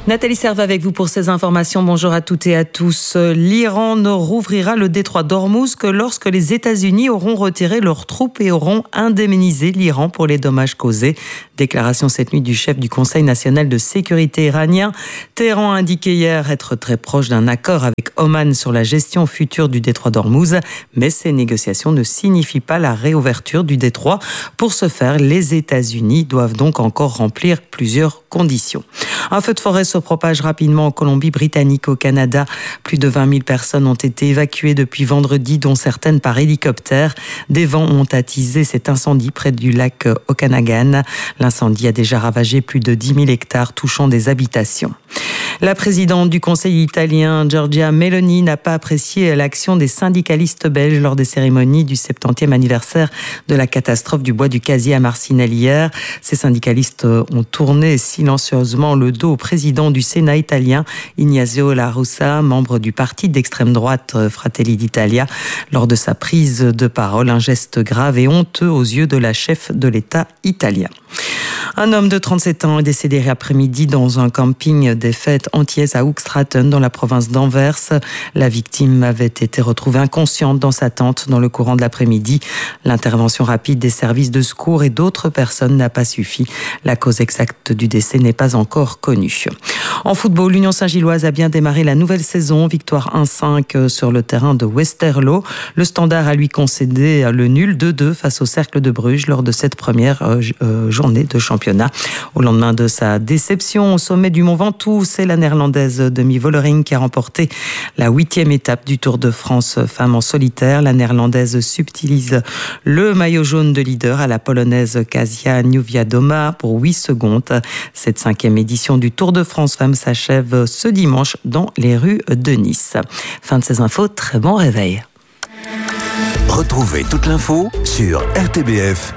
Nathalie Serve avec vous pour ces informations. Bonjour à toutes et à tous. L'Iran ne rouvrira le détroit d'Ormuz que lorsque les États-Unis auront retiré leurs troupes et auront indemnisé l'Iran pour les dommages causés. Déclaration cette nuit du chef du Conseil national de sécurité iranien. Téhéran a indiqué hier être très proche d'un accord avec Oman sur la gestion future du détroit d'Ormuz, mais ces négociations ne signifient pas la réouverture du détroit. Pour ce faire, les États-Unis doivent donc encore remplir plusieurs conditions. Un feu de forêt se propage rapidement en Colombie-Britannique, au Canada. Plus de 20 000 personnes ont été évacuées depuis vendredi, dont certaines par hélicoptère. Des vents ont attisé cet incendie près du lac Okanagan. L'incendie a déjà ravagé plus de 10 000 hectares, touchant des habitations. La présidente du Conseil italien, Giorgia Meloni, n'a pas apprécié l'action des syndicalistes belges lors des cérémonies du 70e anniversaire de la catastrophe du bois du casier à Marcinelle hier. Ces syndicalistes ont tourné silencieusement le dos au président du Sénat italien, Ignazio La Russa, membre du parti d'extrême droite Fratelli d'Italia. Lors de sa prise de parole, un geste grave et honteux aux yeux de la chef de l'État italien. Un homme de 37 ans est décédé après-midi dans un camping des fêtes antillaises à Hoogstraten, dans la province d'Anvers. La victime avait été retrouvée inconsciente dans sa tente dans le courant de l'après-midi. L'intervention rapide des services de secours et d'autres personnes n'a pas suffi. La cause exacte du décès n'est pas encore connue. En football, l'Union Saint-Gilloise a bien démarré la nouvelle saison. Victoire 1-5 sur le terrain de Westerlo. Le Standard a lui concédé le nul 2-2 face au Cercle de Bruges lors de cette première journée de championnat. Au lendemain de sa déception au sommet du Mont Ventoux, c'est la néerlandaise Demi Vollering qui a remporté la 8e étape du Tour de France femmes en solitaire. La néerlandaise subtilise le maillot jaune de leader à la polonaise Kasia Niewiadoma pour 8 secondes. Cette 5e édition du Tour de France femmes s'achève ce dimanche dans les rues de Nice. Fin de ces infos, très bon réveil. Retrouvez toute l'info sur rtbf.fr.